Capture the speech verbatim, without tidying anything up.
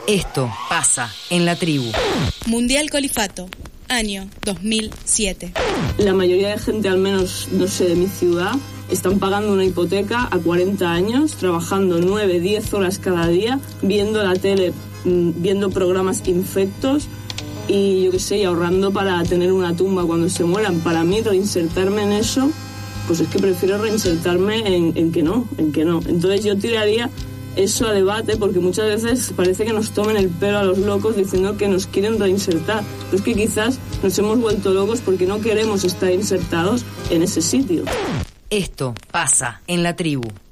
Esto pasa en la tribu. Mundial Colifato, año dos mil siete. La mayoría de gente, al menos, no sé, de mi ciudad, están pagando una hipoteca a cuarenta años, trabajando nueve, diez horas cada día, viendo la tele, viendo programas infectos y yo qué sé, y ahorrando para tener una tumba cuando se mueran. Para mí, reinsertarme en eso, pues es que prefiero reinsertarme en, en que no, en que no. Entonces yo tiraría eso a debate, porque muchas veces parece que nos tomen el pelo a los locos diciendo que nos quieren reinsertar. Pero es que quizás nos hemos vuelto locos porque no queremos estar insertados en ese sitio. Esto pasa en la tribu.